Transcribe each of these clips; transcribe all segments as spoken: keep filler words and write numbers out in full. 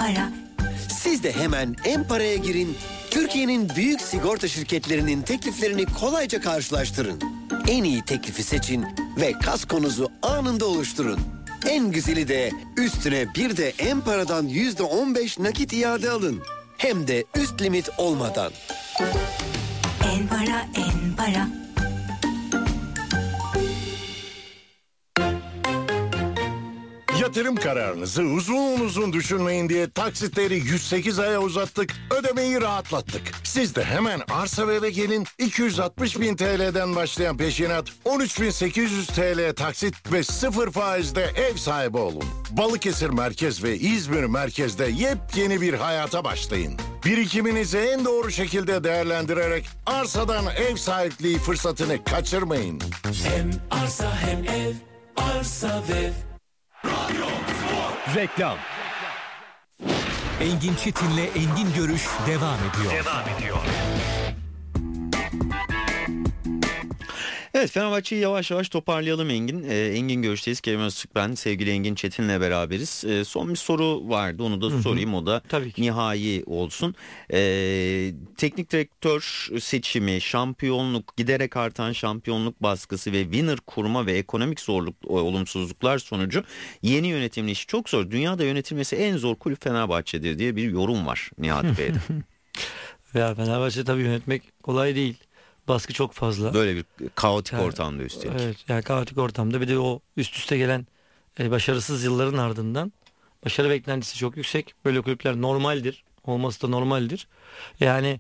Para. Siz de hemen En-Para'ya girin. Türkiye'nin büyük sigorta şirketlerinin tekliflerini kolayca karşılaştırın. En iyi teklifi seçin ve kaskonuzu anında oluşturun. En güzeli de üstüne bir de En-Para'dan yüzde on beş nakit iade alın. Hem de üst limit olmadan. En-Para, En-Para. Yatırım kararınızı uzun uzun düşünmeyin diye taksitleri yüz sekiz aya uzattık, ödemeyi rahatlattık. Siz de hemen arsa ve eve gelin, iki yüz altmış bin T L'den başlayan peşinat, on üç bin sekiz yüz T L taksit ve sıfır faizde ev sahibi olun. Balıkesir Merkez ve İzmir Merkez'de yepyeni bir hayata başlayın. Birikiminizi en doğru şekilde değerlendirerek arsadan ev sahipliği fırsatını kaçırmayın. Hem arsa hem ev, arsa ve reklam. Engin Çetin'le Engin Görüş devam ediyor. Devam ediyor. Evet, Fenerbahçe'yi yavaş yavaş toparlayalım Engin. Ee, Engin Görüş'teyiz. Kerem Öztürk ben, sevgili Engin Çetin'le beraberiz. Ee, son bir soru vardı, onu da Hı-hı. sorayım, o da Tabii ki. nihai olsun. Ee, teknik direktör seçimi, şampiyonluk, giderek artan şampiyonluk baskısı ve winner kurma ve ekonomik zorluk, olumsuzluklar sonucu yeni yönetimli işi çok zor. Dünyada yönetilmesi en zor kulüp Fenerbahçe'dir diye bir yorum var Nihat Bey'de. Ya Fenerbahçe tabii yönetmek kolay değil. Baskı çok fazla. Böyle bir kaotik yani, ortamda üstelik. Evet, yani kaotik ortamda bir de o üst üste gelen e, başarısız yılların ardından başarı beklentisi çok yüksek. Böyle kulüpler normaldir. Olması da normaldir. Yani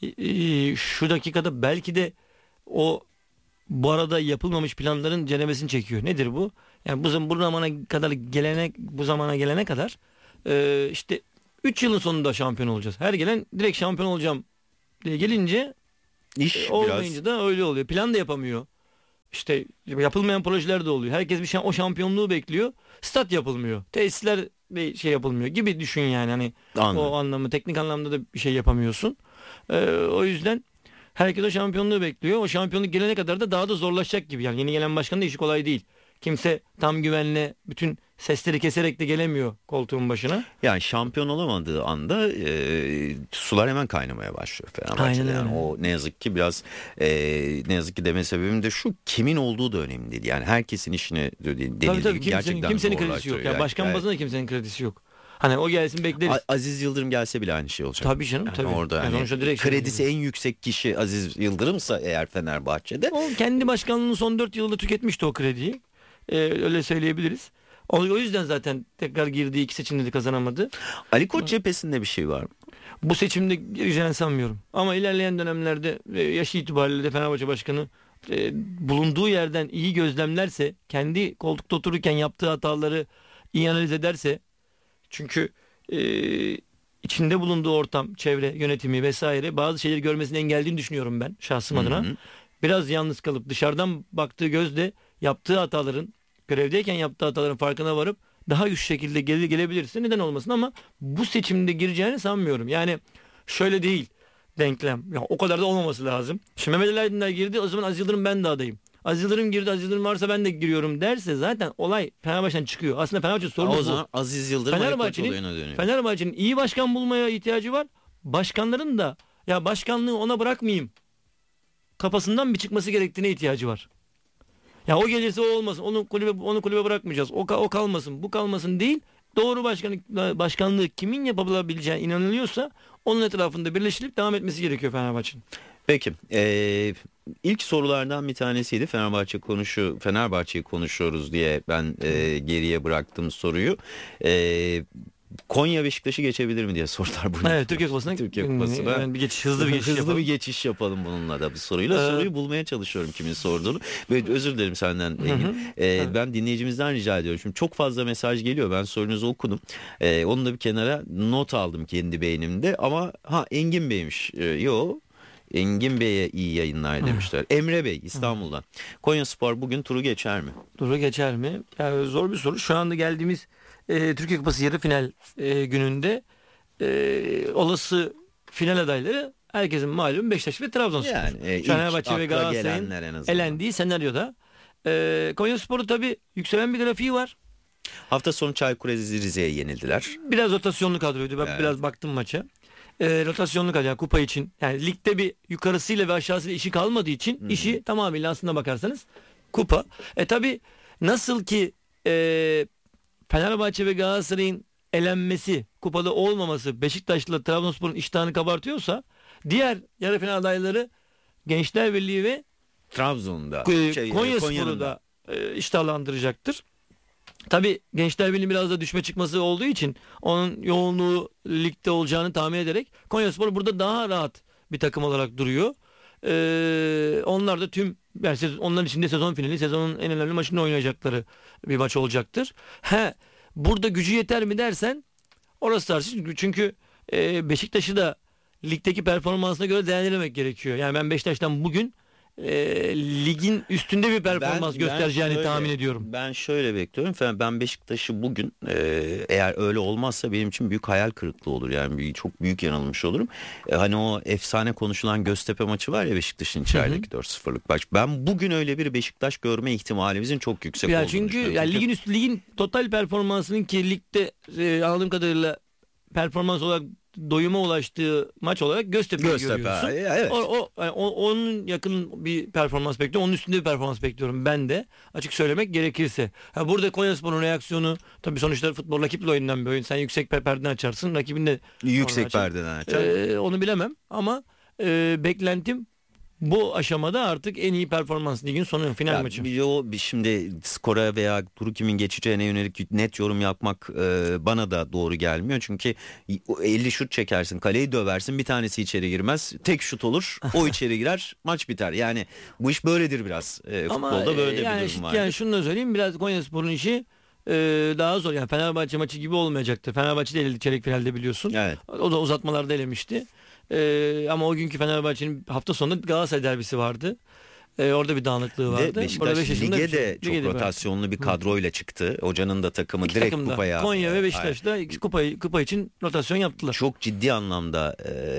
e, şu dakikada belki de o bu arada yapılmamış planların cenemesini çekiyor. Nedir bu? Yani bu, bu zamana kadar gelene bu zamana gelene kadar e, işte üç yılın sonunda şampiyon olacağız. Her gelen direkt şampiyon olacağım diye gelince İş e, olmayınca biraz da öyle oluyor. Plan da yapamıyor. İşte yapılmayan projeler de oluyor. Herkes bir şan, o şampiyonluğu bekliyor. Stat yapılmıyor. Tesisler bir şey yapılmıyor gibi düşün yani. Hani Anladım. O anlamı, teknik anlamda da bir şey yapamıyorsun. Ee, o yüzden herkes o şampiyonluğu bekliyor. O şampiyonluk gelene kadar da daha da zorlaşacak gibi. Yani yeni gelen başkanın da işi kolay değil. Kimse tam güvenle bütün sesleri keserek de gelemiyor koltuğun başına. Yani şampiyon olamadığı anda e, sular hemen kaynamaya başlıyor Fenerbahçe'de. Yani o ne yazık ki biraz e, ne yazık ki deme sebebim de şu, kimin olduğu da önemli değil. Yani herkesin işini denildiği tabii, tabii, kimsenin, gerçekten kimsenin kredisi yok. Yani, yani başkan evet. bazında da kimsenin kredisi yok. Hani o gelsin bekleriz. Aziz Yıldırım gelse bile aynı şey olacak. Tabii canım yani tabii. Orada yani yani direkt kredisi en yüksek kişi Aziz Yıldırım'sa eğer Fenerbahçe'de. O kendi başkanlığının son dört yılında tüketmişti o krediyi. Ee, öyle söyleyebiliriz. O, o yüzden zaten tekrar girdiği iki seçimde de kazanamadı. Ali Koç cephesinde bir şey var mı? Bu seçimde gireceğini sanmıyorum. Ama ilerleyen dönemlerde yaş itibariyle de Fenerbahçe Başkanı e, bulunduğu yerden iyi gözlemlerse, kendi koltukta otururken yaptığı hataları iyi analiz ederse, çünkü e, içinde bulunduğu ortam, çevre yönetimi vesaire bazı şeyleri görmesini engellediğini düşünüyorum ben şahsım adına. Hı hı. Biraz yalnız kalıp dışarıdan baktığı gözle yaptığı hataların, görevdeyken yaptığı hataların farkına varıp daha güçlü şekilde gele, gelebilirse neden olmasın, ama bu seçimde gireceğini sanmıyorum. Yani şöyle değil denklem. Ya o kadar da olmaması lazım. Şimdi Mehmet Ali Aydınlar girdi, o zaman Aziz Yıldırım ben de adayım. Aziz Yıldırım girdi, Aziz Yıldırım varsa ben de giriyorum derse zaten olay Fenerbahçe'den çıkıyor. Aslında Fenerbahçe sorunu bu. O zaman Aziz Yıldırım Fenerbahçe'nin, Fenerbahçe'nin iyi başkan bulmaya ihtiyacı var. Başkanların da ya başkanlığı ona bırakmayayım kafasından bir çıkması gerektiğine ihtiyacı var. Ya o gelirse o olmasın. Onu kulübe onu kulübe bırakmayacağız. O o kalmasın, bu kalmasın değil. Doğru başkanlık başkanlığı kimin yapabileceğine inanılıyorsa onun etrafında birleşilip devam etmesi gerekiyor Fenerbahçe'nin. Peki. Ee, ilk sorulardan bir tanesiydi. Fenerbahçe konuşu Fenerbahçe'yi konuşuyoruz diye ben e, geriye bıraktım soruyu. Ee, Konya Beşiktaş'ı geçebilir mi diye sordular bunu. Evet, Türkiye Kupası'na. Türkiye Kupası'na. Yani bir geçiş, hızlı bir geçiş hızlı yapalım. bir geçiş yapalım bununla da bir soruyla. Ee, Soruyu bulmaya çalışıyorum kimin sorduğunu. Ve özür dilerim senden Engin. Ee, ben dinleyicimizden rica ediyorum. Şimdi çok fazla mesaj geliyor. Ben sorunuzu okudum. Ee, onu da bir kenara not aldım kendi beynimde. Ama ha Engin Bey'miş. Ee, yo. Engin Bey'e iyi yayınlar demişler. Hı. Emre Bey İstanbul'dan. Konyaspor bugün turu geçer mi? Turu geçer mi? Yani zor bir soru. Şu anda geldiğimiz e, Türkiye Kupası yarı final e, gününde e, olası final adayları herkesin malum Beşiktaş ve Trabzonspor. Yani e, Fenerbahçe ve Galatasaray'ın elendiği senaryoda. E, Konyaspor'u tabii yükselen bir grafiği var. Hafta sonu Çaykur Rize'ye yenildiler. Biraz rotasyonlu kadroydu. Ben Evet. biraz baktım maça. E, rotasyonlu kadro yani kupa için. Yani ligde bir yukarısıyla ve aşağısıyla işi kalmadığı için Hı-hı. işi tamamıyla aslında bakarsanız kupa. E tabi nasıl ki e, Fenerbahçe ve Galatasaray'ın elenmesi, kupada olmaması Beşiktaş'la Trabzonspor'un iştahını kabartıyorsa diğer yarı final adayları Gençler Birliği ve Trabzon'da e, şey, Konyaspor'u da e, iştahlandıracaktır. Tabii Gençler Birliği biraz da düşme çıkması olduğu için onun yoğunluğu ligde olacağını tahmin ederek Konyaspor burada daha rahat bir takım olarak duruyor. Ee, onlar da tüm yani sezon, onların içinde sezon finali, sezonun en önemli maçını oynayacakları bir maç olacaktır. He, burada gücü yeter mi dersen orası tartışılır. Çünkü e, Beşiktaş'ı da ligdeki performansına göre değerlendirmek gerekiyor. Yani ben Beşiktaş'tan bugün E, ligin üstünde bir performans Ben- göstereceğini ben şöyle- tahmin ediyorum. Ben şöyle bekliyorum. Falan ben Beşiktaş'ı bugün e, eğer öyle olmazsa benim için büyük hayal kırıklığı olur. Yani bir, çok büyük yanılmış olurum. E, hani o efsane konuşulan Göztepe maçı var ya Beşiktaş'ın içerideki dört sıfırlık maç. Ben bugün öyle bir Beşiktaş görme ihtimalimizin çok yüksek Ya olduğunu çünkü düşünüyorum. yani Çünkü- ligin üstü ligin total performansının ki ligde e, anladığım kadarıyla performans olarak doyuma ulaştığı maç olarak Göztepe'yi Göztepe, görüyorsun. ya, evet. O, o, yani o- onun yakın bir performans bekliyorum. Onun üstünde bir performans bekliyorum ben de. Açık söylemek gerekirse. Ha, burada Konyaspor'un reaksiyonu tabii sonuçta futbol rakiple oynanan bir oyun. Sen yüksek per- perdeden açarsın. Rakibin de Yüksek oradan açar. perdeden açar. Ee, onu bilemem ama e, beklentim bu aşamada artık en iyi performans ligin sonu final Ya maçı. bir o bir şimdi skora veya turu kimin geçeceğine yönelik net yorum yapmak e, bana da doğru gelmiyor. Çünkü elli şut çekersin, kaleyi döversin, bir tanesi içeri girmez. Tek şut olur, o içeri girer, maç biter. Yani bu iş böyledir biraz. E, Ama futbolda böyle e, yani, bir işte- durum var. yani şunu da söyleyeyim, biraz Konyaspor'un işi e, daha zor. Yani Fenerbahçe maçı gibi olmayacaktır. Fenerbahçe de eledi çeyrek finalde biliyorsun. Evet. O da uzatmalarda elemişti. E, ama o günkü Fenerbahçe'nin hafta sonunda Galatasaray derbisi vardı. E, orada bir dağınıklığı Bir vardı. de Beşiktaş Burada beş yaşında lige bir şey- de çok lige de rotasyonlu bir kadroyla çıktı. Hocanın da takımı İki direkt takım da, kupaya. Konya ve e, Beşiktaş'ta iki kupayı, kupa için rotasyon yaptılar. Çok ciddi anlamda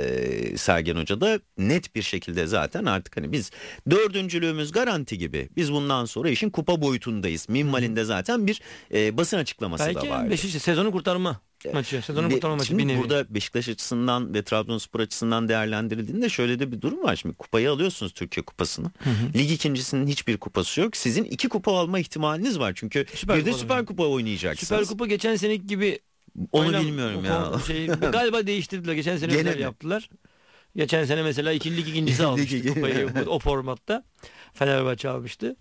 e, Sergen Hoca da net bir şekilde zaten artık hani biz dördüncülüğümüz garanti gibi. Biz bundan sonra işin kupa boyutundayız. Minvalinde zaten bir e, basın açıklaması da Belki vardı. Beşiktaş sezonu kurtarma maçı. Sezonu De- kurtarma maçı Şimdi bir nevi. burada Beşiktaş açısından ve Trabzonspor açısından değerlendirildiğinde şöyle de bir durum var. Şimdi kupayı alıyorsunuz, Türkiye Kupası'nı. Lig ikincisinin hiçbir kupası yok. Sizin iki kupa alma ihtimaliniz var. Çünkü Süper bir de Kupa Süper alacak. Kupa oynayacaksınız. Süper Kupa geçen seneki gibi Onu oynam- bilmiyorum o- ya. o Şey, galiba değiştirdiler. Geçen sene Gene özel mi? yaptılar. Geçen sene mesela iki lig ikincisi almıştı Ligi- kupayı bu- o formatta. Fenerbahçe almıştı.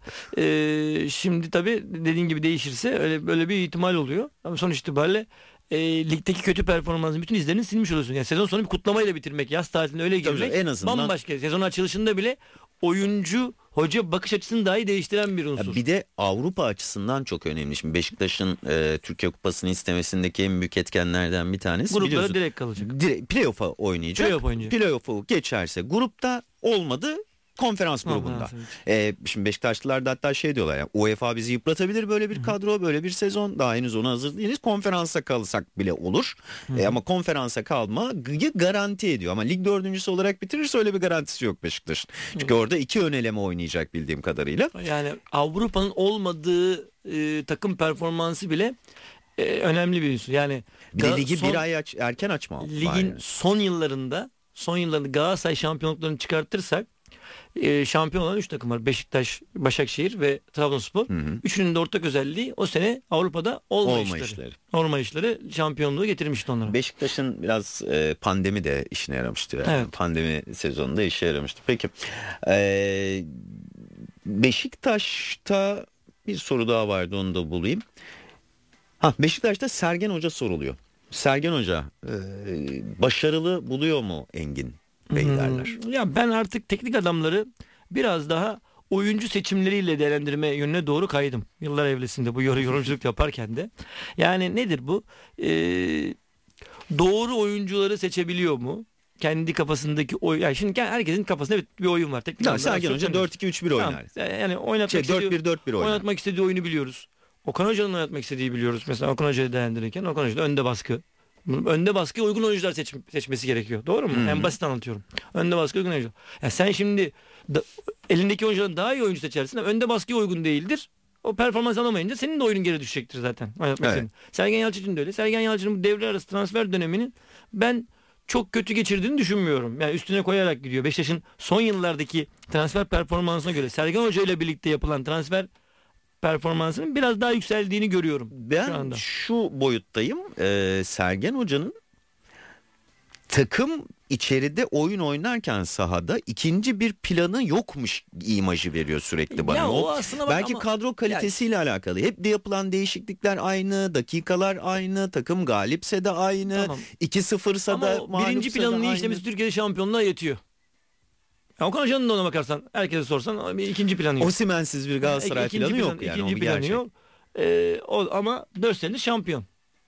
Ee, şimdi tabii dediğin gibi değişirse öyle böyle bir ihtimal oluyor. Ama sonuç itibariyle e, ligdeki kötü performansın bütün izlerini silmiş oluyorsun. Yani sezon sonu bir kutlamayla bitirmek, yaz tatiline öyle Tabii girmek en azından- bambaşka. Sezon açılışında bile oyuncu, hoca bakış açısını dahi değiştiren bir unsur. Ya bir de Avrupa açısından çok önemli. Şimdi Beşiktaş'ın e, Türkiye Kupası'nı istemesindeki en büyük etkenlerden bir tanesi. Gruplara biliyorsun, direkt kalacak. Direkt playoff'a oynayacak. Playoff oynayacak. Playoff'u geçerse grupta, olmadı konferans grubunda. Konferans, evet. Ee, şimdi Beşiktaşlılar da hatta şey diyorlar ya, UEFA bizi yıpratabilir böyle bir kadro, böyle bir sezon, daha henüz ona hazır değiliz, konferansa kalırsak bile olur. Ee, ama konferansa kalmayı garanti ediyor, ama lig dördüncüsü olarak bitirirse öyle bir garantisi yok Beşiktaş'ın. Çünkü orada iki ön eleme oynayacak bildiğim kadarıyla. Yani Avrupa'nın olmadığı e, takım performansı bile e, önemli bir unsur. Yani Bir de Gal- ligi son- bir ay aç, erken açma var ligin yani. son yıllarında son yıllarında Galatasaray şampiyonluklarını çıkartırsak e, şampiyon olan üç takım var. Beşiktaş, Başakşehir ve Trabzonspor. Üçünün de ortak özelliği o sene Avrupa'da olma, Olma işleri. işleri. Olma işleri şampiyonluğu getirmişti onlara. Beşiktaş'ın biraz e, pandemi de işine yaramıştı. Yani. Evet. Pandemi sezonunda işe yaramıştı. Peki e, Beşiktaş'ta bir soru daha vardı, onu da bulayım. Ha, Beşiktaş'ta Sergen Hoca soruluyor. Sergen Hoca e, başarılı buluyor mu Engin Bey derler. Hmm, ya ben artık teknik adamları biraz daha oyuncu seçimleriyle değerlendirme yönüne doğru kaydım. Yıllar evresinde bu yor- yorumculuk yaparken de. Yani nedir bu? Ee, doğru oyuncuları seçebiliyor mu? Kendi kafasındaki oy, yani şimdi herkesin kafasında bir, bir oyun var. Teknik Ya, adamlar Sergen çok Hoca önemli. dört iki üç bir oynar. Tamam, yani oynatmak Şey, istediği, dört bir dört bir oynar. oynatmak istediği oyunu biliyoruz. Okan Hoca'nın oynatmak istediği biliyoruz. Mesela Okan Hoca'yı değerlendirirken Okan Hoca'da önde baskı. Önde baskıya uygun oyuncular seç, seçmesi gerekiyor. Doğru mu? En basit anlatıyorum. Önde baskıya uygun oyuncular. Ya sen şimdi da, elindeki oyuncudan daha iyi oyuncu seçersin ama önde baskıya uygun değildir. o performans alamayınca senin de oyunun geri düşecektir zaten. Evet. Sergen Yalçın için de öyle. Sergen Yalçın'ın bu devre arası transfer döneminin ben çok kötü geçirdiğini düşünmüyorum. Yani üstüne koyarak gidiyor. Beşiktaş'ın son yıllardaki transfer performansına göre Sergen Hoca ile birlikte yapılan transfer performansının biraz daha yükseldiğini görüyorum Ben şu anda. şu boyuttayım. Ee, Sergen Hoca'nın takım içeride oyun oynarken sahada ikinci bir planı yokmuş imajı veriyor sürekli bana. Ya o o aslında bak belki ama- kadro kalitesiyle alakalı. Hep de yapılan değişiklikler aynı, dakikalar aynı, takım galipse de aynı, Tamam. iki sıfırsa Ama da o birinci mağlupsa da planını iyi aynı. işlemesi Türkiye'de şampiyonluğa yetiyor. Ya Okan Hoca'nın da ona bakarsan, herkese sorsan bir ikinci planı yok. Osimhen'siz bir Galatasaray İkinci planı plan- yok yani, ikinci o bir planı gerçek. yok. Ee, o, ama dört senedir şampiyon.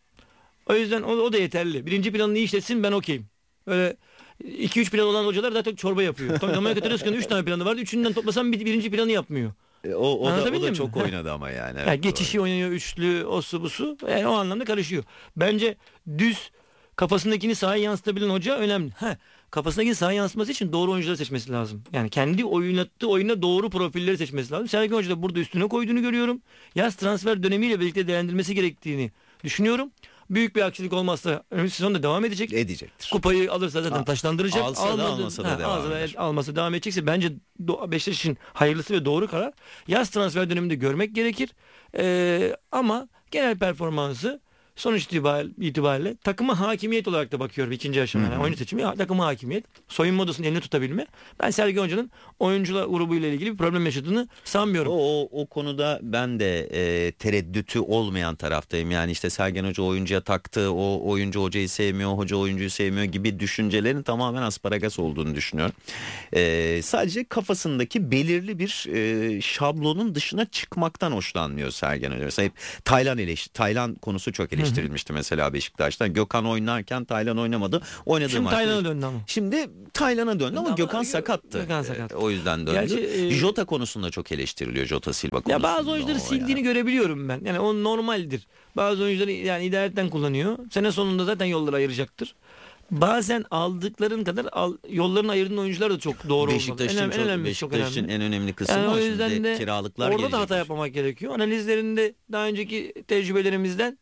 O yüzden o, o da yeterli. Birinci planını iyi işletsin, ben okeyim. Öyle iki üç plan olan hocalar zaten çorba yapıyor. Amerika Tedesco'nun üç tane planı vardı. Üçünden toplasan bir, birinci planı yapmıyor. E, O, o, da, o Anlatabildim da mi? çok Ha. oynadı ama yani. Yani Evet, geçişi oynuyor, üçlü, o su bu su. Yani o anlamda karışıyor. Bence düz kafasındakini sahaya yansıtabilen hoca önemli. Ha, kafasındakini sahaya yansıtması için doğru oyuncuları seçmesi lazım. Yani kendi oynattığı oyuna doğru profilleri seçmesi lazım. Sergen Hoca da burada üstüne koyduğunu görüyorum. Yaz transfer dönemiyle birlikte değerlendirmesi gerektiğini düşünüyorum. Büyük bir aksilik olmazsa önümüzdeki sezon da devam edecek. edecektir. Kupayı alırsa zaten A- taşlandıracak. alsa da Almadı- almasa da ha, devam alsa da eder. almasa devam edecekse bence Do- Beşiktaş için hayırlısı ve doğru karar. Yaz transfer döneminde görmek gerekir. Ee, ama genel performansı sonuç itibariyle, itibariyle takıma hakimiyet olarak da bakıyorum ikinci aşamaya. Yani oyuncu seçimi, takıma hakimiyet, soyunma odasının elini tutabilme. Ben Sergen Hoca'nın oyuncular grubuyla ilgili bir problem yaşadığını sanmıyorum. O, o, o konuda ben de e, tereddütü olmayan taraftayım. Yani işte Sergen Hoca oyuncuya taktı, o oyuncu hocayı sevmiyor, hoca oyuncuyu sevmiyor gibi düşüncelerin tamamen asparagas olduğunu düşünüyorum. E, sadece kafasındaki belirli bir e, şablonun dışına çıkmaktan hoşlanmıyor Sergen Hoca. Mesela hep Taylan, eleş, Taylan konusu çok eleştirilmişti mesela Beşiktaş'tan. Gökhan oynarken Taylan oynamadı. Oynadığı Şimdi maçta- Taylan'a döndü ama. Şimdi Taylan'a döndü ama Ama Gökhan Gö- sakattı. Gökhan sakat. E, o yüzden döndü. Gerçi, e, Jota konusunda çok eleştiriliyor. Jota Silva konusunda. Ya bazı oyuncuları o sildiğini yani. görebiliyorum ben. Yani o normaldir. Bazı oyuncuları yani idaretten kullanıyor. Sene sonunda zaten yolları ayıracaktır. Bazen aldıkların kadar al, yollarını ayırdığın oyuncular da çok doğru olmalı. Beşiktaş için En, en çok, önemlisi çok Beşiktaş için önemli. en önemli kısım Yani o o şimdi yüzden de kiralıklar orada da gelecek. hata yapmamak gerekiyor. Analizlerinde daha önceki tecrübelerimizden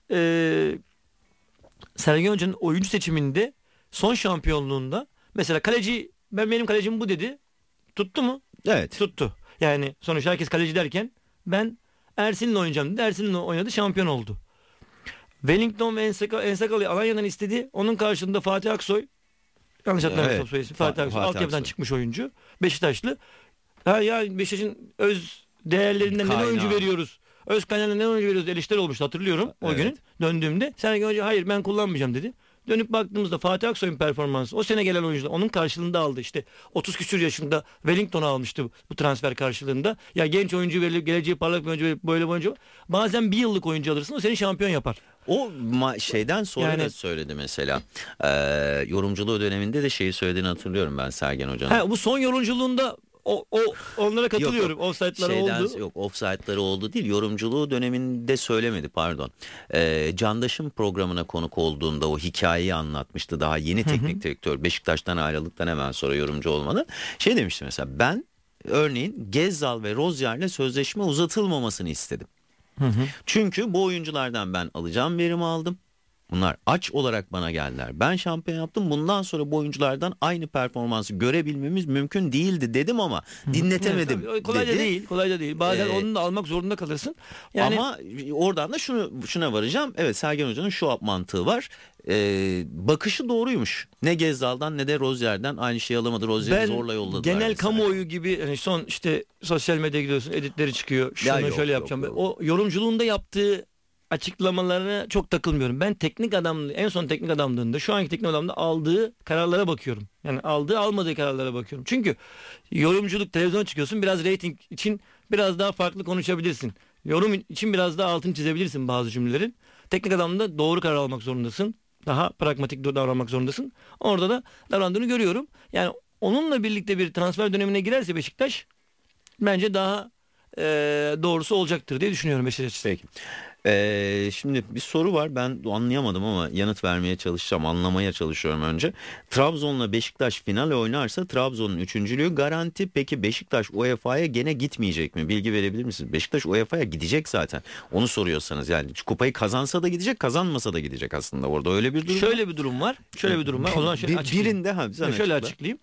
e, Sergen Hoca'nın oyuncu seçiminde son şampiyonluğunda mesela kaleci, ben benim kalecim bu dedi. Tuttu mu? Evet. Tuttu. Yani sonuçta herkes kaleci derken ben Ersin'le oynayacağım dedi. Ersin'le oynadı, şampiyon oldu. Wellington ve Ensaka- Ensakalı'yı Alanya'dan istedi. Onun karşılığında Fatih Aksoy, yanlış hatırlamıyorsam Evet. soy ismi, Fatih Fa- Aksoy, Fatih altyapıdan Aksoy. çıkmış oyuncu. Beşiktaşlı. Ha ya Beşiktaş'ın öz değerlerinden neden Kaynağı. oyuncu veriyoruz? Öz kaynağından neden oyuncu veriyoruz? Eleştiri olmuştu, hatırlıyorum o Evet. günün döndüğümde. Sergen Hoca hayır ben kullanmayacağım dedi. Dönüp baktığımızda Fatih Aksoy'un performansı, o sene gelen oyuncular onun karşılığında aldı. İşte otuz küsür yaşında Wellington'u almıştı bu transfer karşılığında. Ya genç oyuncu verilip geleceği parlak bir oyuncu verip böyle bir oyuncu. Bazen bir yıllık oyuncu alırsın, o seni şampiyon yapar. O ma- şeyden sonra Yani- da söyledi mesela. Ee, yorumculuğu döneminde de şeyi söylediğini hatırlıyorum ben Sergen Hoca'nın. Ha, bu son yorumculuğunda o, o onlara katılıyorum. Yok, yok. Offside'ları Şeyden- oldu. Yok, offside'ları oldu değil. Yorumculuğu döneminde söylemedi, pardon. Ee, Candaş'ın programına konuk olduğunda o hikayeyi anlatmıştı. Daha yeni teknik direktör. Beşiktaş'tan ayrıldıktan hemen sonra yorumcu olmadı. Şey demişti mesela, ben örneğin Gezzal ve Rozier'le sözleşme uzatılmamasını istedim. Çünkü bu oyunculardan ben alacağım verimi aldım. Bunlar aç olarak bana geldiler. Ben şampiyon yaptım. Bundan sonra bu oyunculardan aynı performansı görebilmemiz mümkün değildi dedim ama dinletemedim Evet, tabii. Kolay da dedi. değil, kolay da değil. Bazen Ee, onu da almak zorunda kalırsın. Yani Ama oradan da şunu şuna varacağım. Evet, Sergen Hoca'nın şu mantığı var. Ee, bakışı doğruymuş. Ne Gezzal'dan ne de Rozier'den aynı şeyi alamadı. Rozier'i ben zorla yolladılar. genel mesela. kamuoyu gibi hani son işte sosyal medyaya gidiyorsun, editleri çıkıyor. Şunu Ya yok, şöyle yok, yapacağım. yok. O yorumculuğunda yaptığı açıklamalarına çok takılmıyorum. Ben teknik adam, en son teknik adamlığında, şu anki teknik adamda aldığı kararlara bakıyorum. Yani aldığı almadığı kararlara bakıyorum. Çünkü yorumculuk, televizyona çıkıyorsun, biraz reyting için biraz daha farklı konuşabilirsin. Yorum için biraz daha altını çizebilirsin bazı cümlelerin. Teknik adamda doğru karar almak zorundasın. Daha pragmatik davranmak zorundasın. Orada da davrandığını görüyorum. Yani onunla birlikte bir transfer dönemine girerse Beşiktaş bence daha e, doğrusu olacaktır diye düşünüyorum Beşiktaş açısından. Peki. Ee, şimdi bir soru var, ben anlayamadım ama yanıt vermeye çalışacağım, anlamaya çalışıyorum önce. Trabzon'la Beşiktaş final oynarsa Trabzon'un üçüncülüğü garanti. Peki Beşiktaş U E F A'ya gene gitmeyecek mi? Bilgi verebilir misiniz? Beşiktaş U E F A'ya gidecek zaten. Onu soruyorsanız yani kupayı kazansa da gidecek, kazanmasa da gidecek aslında, orada öyle bir durum. Şöyle bir durum var. Şöyle bir durum var. O zaman şöyle bir, açıklayayım. birinde ha, sen şöyle açıkla. açıklayayım.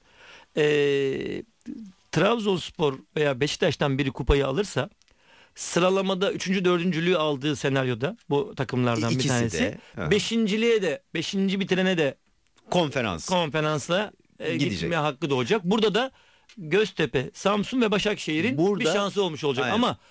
Ee, Trabzonspor veya Beşiktaş'tan biri kupayı alırsa sıralamada üçüncü dördüncülüğü aldığı senaryoda bu takımlardan bir İkisi tanesi. de, ha. Beşinciliğe de beşinci bitirene de Konferans. konferansla e, Gidecek. gitme hakkı doğacak. Burada da Göztepe, Samsun ve Başakşehir'in Burada- bir şansı olmuş olacak. Aynen. Ama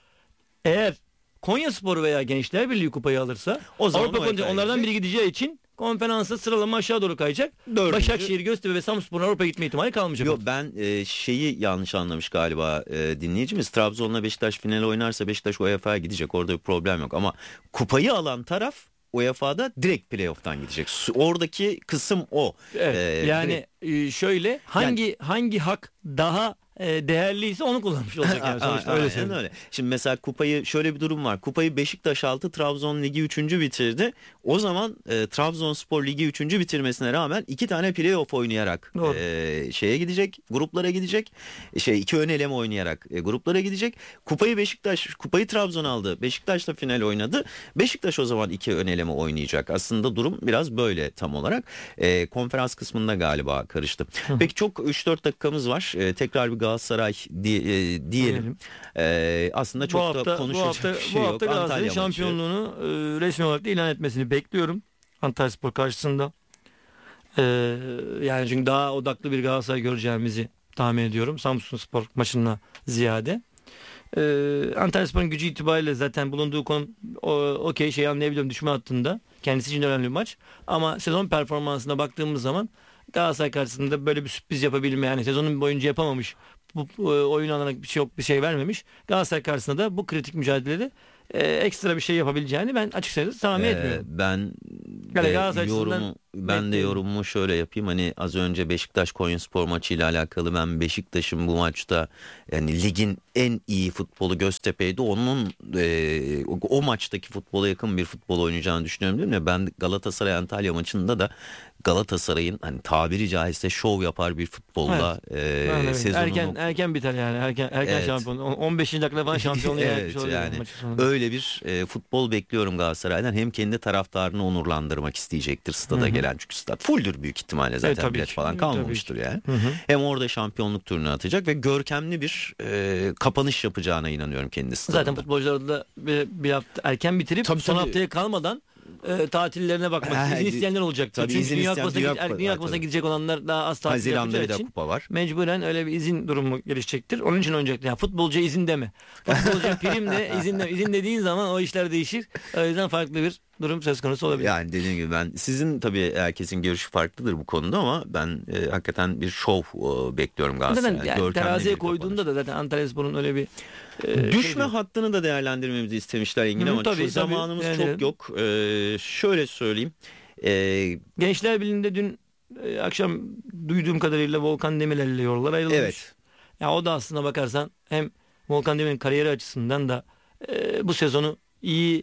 eğer Konyaspor veya Gençler Birliği kupayı alırsa O zaman Avrupa o Konferansı Efe'ye onlardan gidecek. biri gideceği için konferansa sıralama aşağı doğru kayacak. Dördüncü. Başakşehir, Göztepe ve Samsunspor'un Avrupa'ya gitme ihtimali kalmayacak. Yok, ben e, şeyi yanlış anlamış galiba e, dinleyicimiz. Trabzon'la Beşiktaş finali oynarsa Beşiktaş U E F A'ya gidecek. Orada bir problem yok ama kupayı alan taraf U E F A'da direkt playoff'tan gidecek. Su- Oradaki kısım o. Evet, Ee, yani e, şöyle hangi hangi hak daha e, değerliyse onu kullanmış olacak yani sonuçta, Aynen öyle söyleyeyim. öyle. Şimdi mesela kupayı, şöyle bir durum var. Kupayı Beşiktaş altı, Trabzon Ligi üçüncü bitirdi. O zaman e, Trabzonspor Ligi üçüncü bitirmesine rağmen iki tane playoff oynayarak Doğru. e, şeye gidecek, gruplara gidecek. Şey iki ön eleme oynayarak e, gruplara gidecek. Kupayı Beşiktaş, kupayı Trabzon aldı. Beşiktaş'la final oynadı. Beşiktaş o zaman iki ön eleme oynayacak. Aslında durum biraz böyle tam olarak. E, konferans kısmında galiba karıştı. Peki çok üç dört dakikamız var. E, tekrar bir Galatasaray di, e, diyelim. Diyelim. E, aslında çok bu hafta, da konuşacak bu hafta, bir şey bu yok. hafta Galatasaray'ın Antalya maçı. şampiyonluğunu e, resmi olarak da ilan etmesini bekliyorum. Antalyaspor karşısında. E, yani çünkü daha odaklı bir Galatasaray göreceğimizi tahmin ediyorum. Samsunspor maçına ziyade. E, Antalyaspor'un gücü itibariyle zaten bulunduğu konu okey şey anlayabiliyorum, düşme hattında. Kendisi için önemli bir maç. Ama sezon performansına baktığımız zaman Galatasaray karşısında böyle bir sürpriz yapabilme, yani sezonun boyunca yapamamış, bu, bu oyun alarak bir şey yok, bir şey vermemiş. Galatasaray karşısında da bu kritik mücadelede e, ekstra bir şey yapabileceğini ben açıkçası tahmin Ee, etmiyorum. ben Yani de Galatasaray yorumu açısından ben de bekliyorum. yorumumu şöyle yapayım. Hani az önce Beşiktaş Konyaspor maçıyla alakalı, ben Beşiktaş'ın bu maçta yani ligin en iyi futbolu Göztepe'ydi. Onun e, o, o maçtaki futbola yakın bir futbol oynayacağını düşünüyorum değil mi? Ben Galatasaray Antalya maçında da Galatasaray'ın hani tabiri caizse şov yapar bir futbolla e, Yani evet, sezonunu erken erken biter yani. Erken erken Evet. şampiyon. on beşinci dakikada falan şampiyonluğu Evet, yapmış oluyor yani maçın sonunda. öyle bir e, futbol bekliyorum Galatasaray'dan. Hem kendi taraftarını onurlandırmak isteyecektir stada gelen, çünkü stat fulldür büyük ihtimalle, zaten tabii bilet ki. falan Tabii kalmamıştır yani. Hem orada şampiyonluk turunu atacak ve görkemli bir e, kapanış yapacağına inanıyorum kendi stadında. Zaten futbolcular da bir, bir hafta erken bitirip Tabii, son tabii. haftaya kalmadan e, tatillerine bakmak, Ha, izin isteyenler olacak. tabii, Çünkü izin Dünya isteyen Kupası'na Dünya gide- Kupası- Dünya ha, Kupası'na tabii. gidecek olanlar daha az tatil Haziran'da yapacağı bir de için kupa var. mecburen öyle bir izin durumu gelişecektir. Onun için oynayacak. Yani futbolcu izin deme. Futbolcu prim de izin, de, izin dediğin zaman o işler değişir. O yüzden farklı bir durum söz konusu olabilir. Yani dediğim gibi ben, sizin tabii herkesin görüşü farklıdır bu konuda ama ben e, hakikaten bir şov e, bekliyorum Galatasaray'dan. Zaten yani Görkemli teraziye bir kapanış. koyduğunda da zaten Antalyaspor'un öyle bir e, Düşme şey diyor. hattını da değerlendirmemizi istemişler Engin, Hı, ama tabii, şu tabii. zamanımız Yani- çok yok. Ee, şöyle söyleyeyim. Ee, Gençler Birliği'nde dün e, akşam duyduğum kadarıyla Volkan Demirel ile yollar ayrılmış. evet. Ya o da aslına bakarsan hem Volkan Demirel'in kariyeri açısından da e, bu sezonu iyi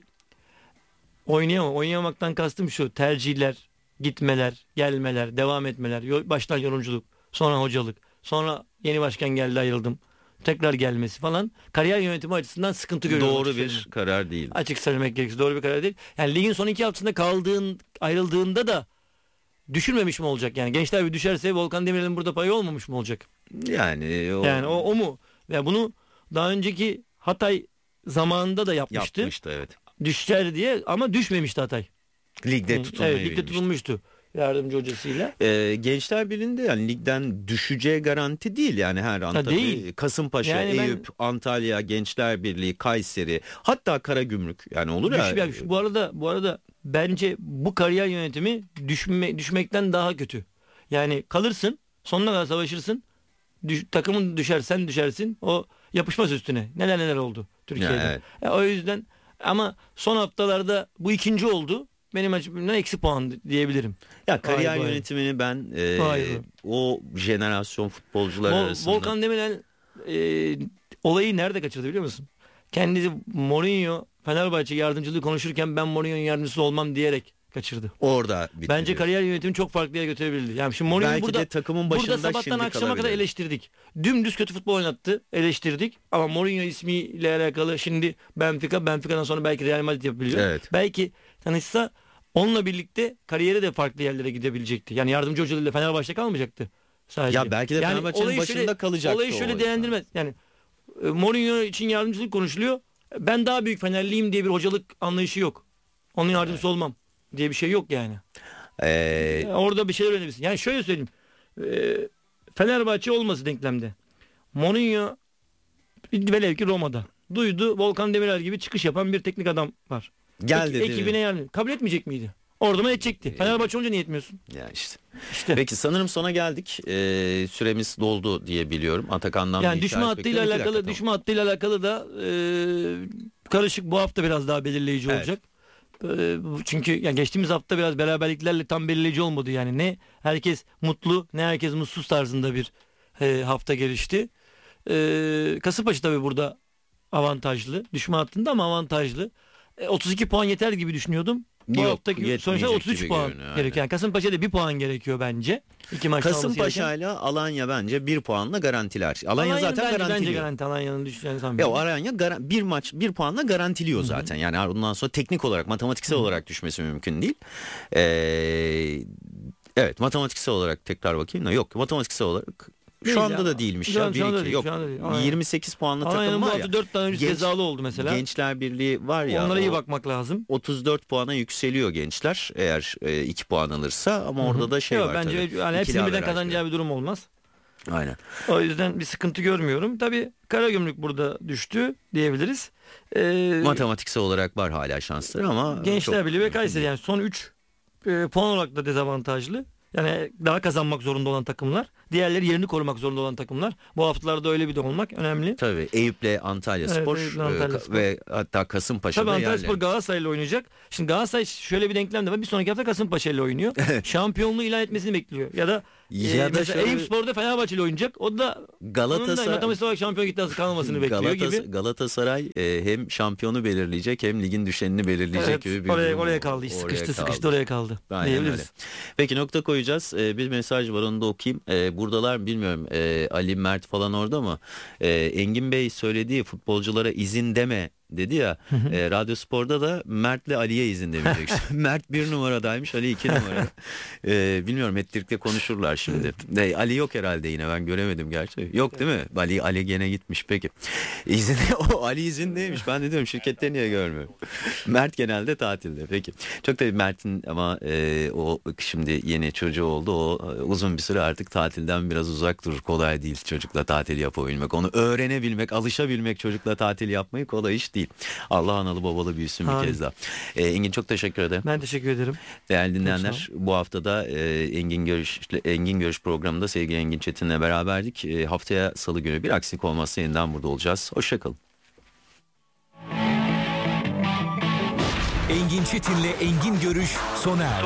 oynayamam. Oynayamaktan kastım şu: tercihler, gitmeler, gelmeler, devam etmeler, yo- baştan yorumculuk, sonra hocalık, sonra yeni başkan geldi ayrıldım, tekrar gelmesi falan kariyer yönetimi açısından sıkıntı görüyorum. Doğru açık bir söyleyeyim. karar değil. Açık söylemek gerekirse doğru bir karar değil. Yani ligin son iki haftasında kaldığın, ayrıldığında da düşürmemiş mi olacak? Yani Gençler bir düşerse Volkan Demirel'in burada payı olmamış mı olacak? Yani o Yani o, o mu? Ve bunu daha önceki Hatay zamanında da yapmıştı. yapmıştı, evet. Düşer diye, ama düşmemişti Hatay. Ligde tutulmayı Evet, ligde bilmişti. tutulmuştu yardımcı hocasıyla. Ee, Gençler Birliği'nde yani ligden düşeceği garanti değil yani her an Ha, tabii. değil. Kasımpaşa, Yani ben- Eyüp, Antalya, Gençler Birliği, Kayseri, hatta Karagümrük yani olur ya. Düş- ya bu arada bu arada bence bu kariyer yönetimi düşme, düşmekten daha kötü. Yani kalırsın, sonuna kadar savaşırsın. Düş, takımın düşer, sen düşersin. O yapışmaz üstüne. Neler neler oldu Türkiye'de. Ya, evet. Ya o yüzden, ama son haftalarda bu ikinci oldu. Benim açımdan eksi puan diyebilirim. Ya kariyer Vay vay. yönetimini ben e, Vay vay. o jenerasyon futbolcular Vol- arasında Volkan Demirel e, olayı nerede kaçırdı biliyor musun? kendisi Mourinho Fenerbahçe yardımcılığı konuşurken ben Mourinho'nun yardımcısı olmam diyerek kaçırdı. Orada bitti. Bence kariyer yönetimi çok farklı yere götürebilirdi. Yani şimdi Mourinho Belki burada, de takımın başında burada sabahtan şimdi akşama kadar kalabilir. eleştirdik. Dümdüz kötü futbol oynattı. Eleştirdik. Ama Mourinho ismiyle alakalı şimdi Benfica, Benfica'dan sonra belki Real Madrid yapabiliyor. Evet. Belki tanışsa onunla birlikte kariyeri de farklı yerlere gidebilecekti. Yani yardımcı hocalarıyla Fenerbahçe'de kalmayacaktı. Sadece. Ya belki de Yani Fenerbahçe'nin olayı başında şöyle, kalacaktı Olayı o şöyle yüzden. değerlendirmez. Yani e, Mourinho için yardımcılık konuşuluyor. Ben daha büyük Fenerliyim diye bir hocalık anlayışı yok. Onun yardımcısı olmam diye bir şey yok yani. Ee, Yani orada bir şeyler öğrenebilirsin. Yani şöyle söyleyeyim. E, Fenerbahçe olması denklemde. Mourinho velev ki Roma'da. Duydu Volkan Demirel gibi çıkış yapan bir teknik adam var. Gel Ek- dedi. Ekibine yardım. Kabul etmeyecek miydi? Orada mı edecekti? Fenerbahçe olunca niye etmiyorsun? ya işte. İşte. Peki sanırım sona geldik. Ee, süremiz doldu diye biliyorum. Atakan'dan Yani bir düşme işaret hattıyla bekliyorum. İki alakalı, dakika, düşme hattıyla alakalı da e, karışık bu hafta biraz daha belirleyici Evet. olacak. E, çünkü yani geçtiğimiz hafta biraz beraberliklerle tam belirleyici olmadı yani. Ne herkes mutlu ne herkes mutsuz tarzında bir e, hafta gelişti. E, Kasımpaşa tabii burada avantajlı. Düşme hattında ama avantajlı. E, otuz iki puan yeter gibi düşünüyordum. Bu Yok, haftaki yetmeyecek sonuçta otuz üç gibi puan görünüyor, gerekiyor. Yani Kasımpaşa'da bir puan gerekiyor bence. İki maçta alması gereken. Kasımpaşa ile Alanya bence bir puanla garantiler. Alanya Alanya'nın zaten bence, garantiliyor. bence garanti. Alanya'nın düşeceğini Ya sanmıyorum. o Alanya gar- bir maç bir puanla garantiliyor zaten. Yani ondan sonra teknik olarak matematiksel olarak düşmesi mümkün değil. Ee, evet matematiksel olarak tekrar bakayım da yok matematiksel olarak Değil şu anda ya. da değilmiş Şu an- ya. şu anda bir iki değil, yok. şu anda değil. Alanya- yirmi sekiz puanlı takım Alanya'nın bu var hafta ya. dört tane öncüsü Genç- cezalı oldu mesela. Gençler Birliği var ya. Onlara iyi o bakmak lazım. otuz dört puana yükseliyor gençler eğer e, iki puan alırsa ama orada da şey Yok, var bence tabii. yani İkili hepsinin birden averaj kazanacağı bir durum olmaz. diyor. Aynen. O yüzden bir sıkıntı görmüyorum. Tabii Karagümrük burada düştü diyebiliriz. Ee, Matematiksel olarak var hala şansları ama Gençler çok- Birliği ve Kayseri yani son üç e, puan olarak da dezavantajlı. Yani daha kazanmak zorunda olan takımlar. Diğerleri yerini korumak zorunda olan takımlar. Bu haftalarda öyle bir de olmak önemli. Tabii Eyüp'le Antalya Evet, Spor Eyüp'le e, Antalya ka- Spor. ve hatta Kasımpaşa'da Tabii Antalya yerler. Spor Galatasaray'la oynayacak. Şimdi Galatasaray şöyle bir denklem de var. Bir sonraki hafta Kasımpaşa ile oynuyor. Şampiyonluğu ilan etmesini bekliyor. Ya da, Ya e, da mesela şöyle- Eyüp Spor'da Fenerbahçe ile oynayacak. O da Galatasaray- onun da matematiksel olarak şampiyon iddiası kalmasını bekliyor Galatas- gibi. Galatasaray e, hem şampiyonu belirleyecek hem ligin düşenini belirleyecek Evet, gibi bir oraya, durum oraya oldu. kaldı. İş sıkıştı Oraya sıkıştı kaldı. oraya kaldı. Aynen diyebiliriz. öyle. Peki nokta koyacağız. Ee, bir mesaj var onu da okuyayım. Ee, buradalar bilmiyorum e, Ali Mert falan orada mı? Ee, Engin Bey söylediği futbolculara izin deme dedi ya. e, Radyo Spor'da da Mert'le Ali'ye izin demeyeceksin. Mert bir numaradaymış, Ali iki numara. Ee, bilmiyorum Ettirik'te konuşurlar şimdi. De, Ali yok herhalde yine ben göremedim gerçi. Yok değil mi? Ali Ali gene gitmiş peki. İzin o Ali izindeymiş. Ben de diyorum şirkette niye görmüyorum. Mert genelde tatilde. Peki. Çok tabii Mert'in ama e, o şimdi yeni çocuğu oldu. O e, uzun bir süre artık tatilden biraz uzak durur. Kolay değil çocukla tatil yapabilmek. Onu öğrenebilmek, alışabilmek çocukla tatil yapmayı kolay iş değil. Allah analı babalı büyüsün bir Amin. kez daha. E, Engin çok teşekkür ederim. Ben teşekkür ederim. Değerli Çok dinleyenler bu hafta da e, Engin Görüş Engin Görüş programında sevgili Engin Çetin'le beraberdik. E, haftaya salı günü bir aksilik olmazsa yeniden burada olacağız. Hoşçakalın. Engin Çetin'le Engin Görüş sona erdi.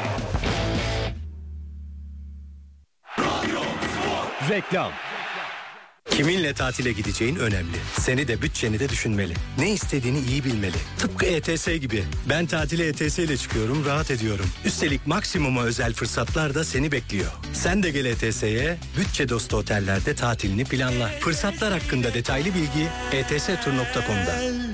Reklam. Kiminle tatile gideceğin önemli. Seni de bütçeni de düşünmeli. Ne istediğini iyi bilmeli. Tıpkı E T S gibi. Ben tatile E T S ile çıkıyorum, rahat ediyorum. Üstelik maksimuma özel fırsatlar da seni bekliyor. Sen de gel E T S'ye, bütçe dostu otellerde tatilini planla. Fırsatlar hakkında detaylı bilgi e t s tur nokta com'da.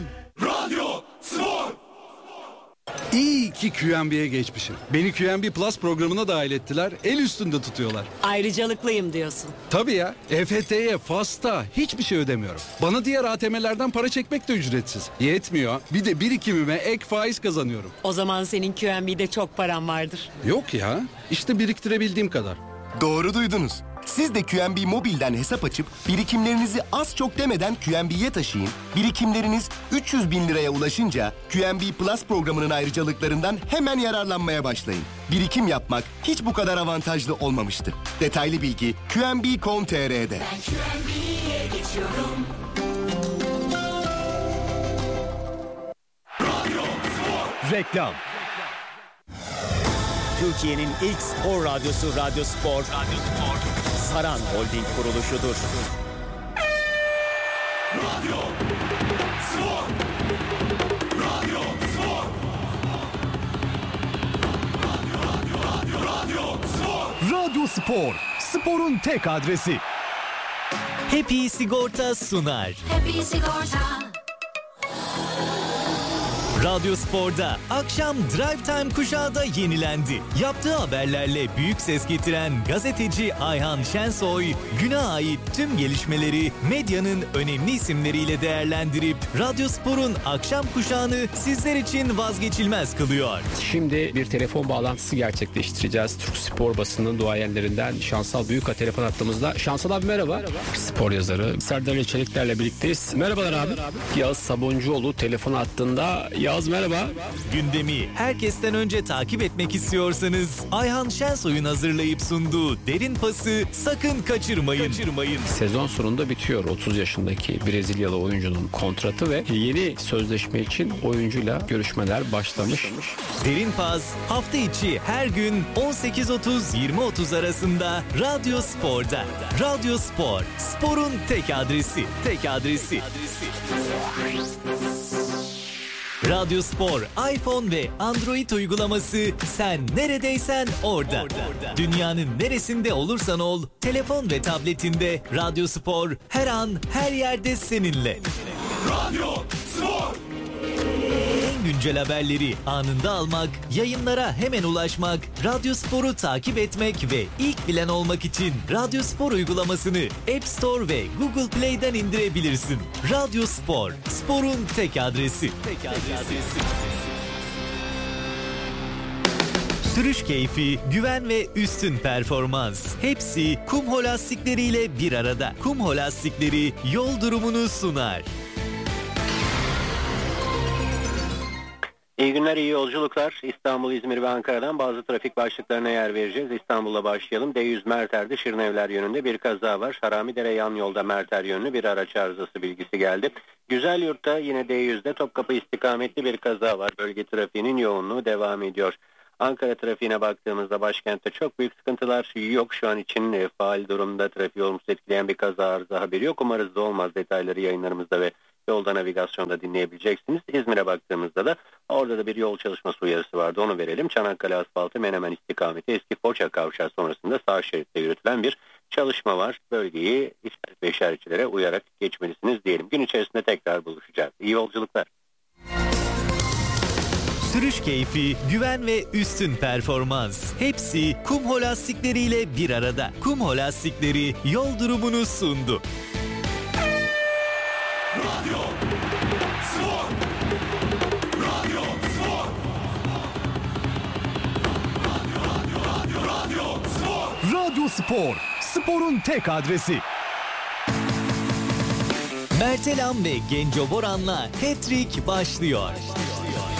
İyi ki Q M B'ye geçmişim. Beni Q M B Plus programına dahil ettiler, el üstünde tutuyorlar. Ayrıcalıklıyım diyorsun. Tabii ya, E F T'ye, FAS'ta hiçbir şey ödemiyorum. Bana diğer A T M'lerden para çekmek de ücretsiz. Yetmiyor, bir de birikimime ek faiz kazanıyorum. O zaman senin Q M B'de çok paran vardır. Yok ya, işte biriktirebildiğim kadar. Doğru duydunuz. Siz de Q M B Mobil'den hesap açıp birikimlerinizi az çok demeden Q M B'ye taşıyın. Birikimleriniz üç yüz bin liraya ulaşınca Q M B Plus programının ayrıcalıklarından hemen yararlanmaya başlayın. Birikim yapmak hiç bu kadar avantajlı olmamıştı. Detaylı bilgi Q M B nokta com nokta t r'de. Ben Q M B'ye geçiyorum. Reklam. Türkiye'nin ilk spor radyosu Radyo Spor. Radyo Spor. Saran Holding kuruluşudur. Radyo Spor. Radyo Spor. Radyo, radyo, radyo, radyo Spor. Radyo Spor, sporun tek adresi. Happy Sigorta sunar. Happy Sigorta. Radyo Spor'da akşam Drive Time kuşağı da yenilendi. Yaptığı haberlerle büyük ses getiren gazeteci Ayhan Şensoy, güne ait tüm gelişmeleri medyanın önemli isimleriyle değerlendirip Radyo Spor'un akşam kuşağını sizler için vazgeçilmez kılıyor. Şimdi bir telefon bağlantısı gerçekleştireceğiz. Türk spor basının duayenlerinden Şansal Büyük'a telefon attığımızda. Şansal abi merhaba. merhaba. Spor yazarı Serdar Çelikler'le birlikteyiz. Merhabalar abi. abi. Yağız Sabuncuoğlu telefon attığında. Yağız merhaba. Gündemi herkesten önce takip etmek istiyorsanız Ayhan Şensoy'un hazırlayıp sunduğu Derin Pası sakın kaçırmayın. kaçırmayın. Sezon sonunda bitiyor otuz yaşındaki Brezilyalı oyuncunun kontratı ve yeni sözleşme için oyuncuyla görüşmeler başlamış. Derin Pas hafta içi her gün on sekiz otuz yirmi otuz arasında Radyo Spor'da. Radyo Spor, sporun tek adresi. Tek adresi. Radyo Spor, iPhone ve Android uygulaması sen neredeysen orada. orada. Dünyanın neresinde olursan ol, telefon ve tabletinde Radyo Spor her an her yerde seninle. Radyo Spor. En güncel haberleri anında almak, yayınlara hemen ulaşmak, Radyo Spor'u takip etmek ve ilk bilen olmak için Radyo Spor uygulamasını App Store ve Google Play'den indirebilirsin. Radyo Spor, sporun tek adresi. Tek adresi. Sürüş keyfi, güven ve üstün performans. Hepsi Kumho lastikleriyle bir arada. Kumho lastikleri yol durumunu sunar. İyi günler, iyi yolculuklar. İstanbul, İzmir ve Ankara'dan bazı trafik başlıklarına yer vereceğiz. İstanbul'la başlayalım. D yüz Merter'de Şirinevler yönünde bir kaza var. Haramidere yan yolda Merter yönlü bir araç arızası bilgisi geldi. Güzelyurt'ta yine D yüzde Topkapı istikametli bir kaza var. Bölge trafiğinin yoğunluğu devam ediyor. Ankara trafiğine baktığımızda başkentte çok büyük sıkıntılar yok. Şu an için e, faal durumda, trafiği olumsuz etkileyen bir kaza arıza haberi yok. Umarız da olmaz. Detayları yayınlarımızda ve yolda navigasyonda dinleyebileceksiniz. İzmir'e baktığımızda da orada da bir yol çalışması uyarısı vardı. Onu verelim. Çanakkale asfaltı Menemen istikameti eski Foça kavşağı sonrasında sağ şeritte yürütülen bir çalışma var. Bölgeyi işaret ve işaretçilere uyarak geçmelisiniz diyelim. Gün içerisinde tekrar buluşacağız. İyi yolculuklar. Sürüş keyfi, güven ve üstün performans. Hepsi Kumho lastikleriyle bir arada. Kumho lastikleri yol durumunu sundu. Radyo Spor. Radyo Spor. Radyo, radyo, radyo, radyo Spor. Radyo Spor, sporun tek adresi. Mert Elam ve Genco Boran'la Hat-Trick başlıyor.